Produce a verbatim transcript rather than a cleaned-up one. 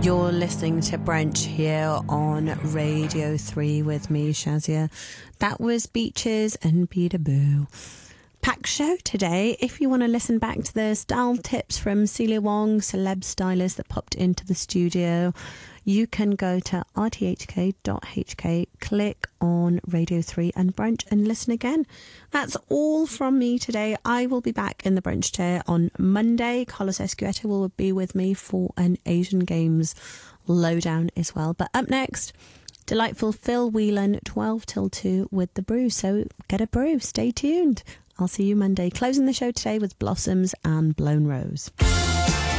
You're listening to Brunch here on Radio three with me, Shazia. That was Beaches and Peterboo. Packed show today. If you want to listen back to the style tips from Celia Wong, celeb stylist that popped into the studio, you can go to r t h k dot h k, click on Radio three and Brunch and listen again. That's all from me today. I will be back in the brunch chair on Monday. Carlos Escueta will be with me for an Asian Games lowdown as well. But up next, delightful Phil Whelan, twelve till two with the brew. So get a brew. Stay tuned. I'll see you Monday. Closing the show today with Blossoms and Blown Rose.